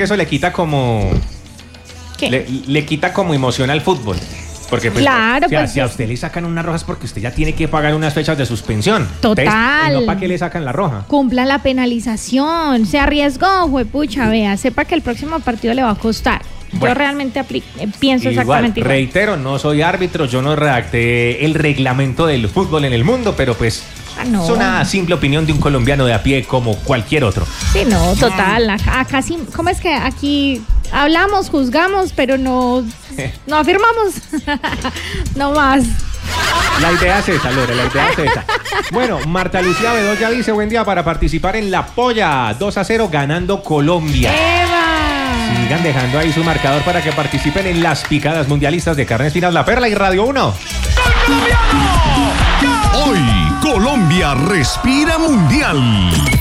que eso le quita como... ¿Qué? Le quita como emoción al fútbol. Porque pues, Claro, si a usted le sacan una roja es porque usted ya tiene que pagar unas fechas de suspensión. Total. Entonces, no, ¿para qué le sacan la roja? Cumpla la penalización, se arriesgó, juepucha, vea, sepa que el próximo partido le va a costar. Bueno. Yo realmente pienso Igual, exactamente igual. reitero, no soy árbitro, yo no redacté el reglamento del fútbol en el mundo, pero pues No. es una simple opinión de un colombiano de a pie como cualquier otro. Sí, no, total. Acá sí, ¿cómo es que aquí hablamos, juzgamos, pero no afirmamos? No más. La idea es esa, Lore, la idea es esa. Bueno, Marta Lucía Bedoya dice, buen día para participar en La Polla, 2-0 ganando Colombia. ¡Eva! Sigan dejando ahí su marcador para que participen en las picadas mundialistas de Carnes Finas La Perla y Radio 1. Hoy, Colombia respira mundial.